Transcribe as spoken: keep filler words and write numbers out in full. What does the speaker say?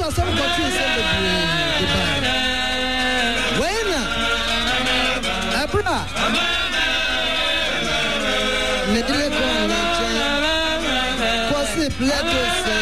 so some continue say the when abra medile go on na possible let us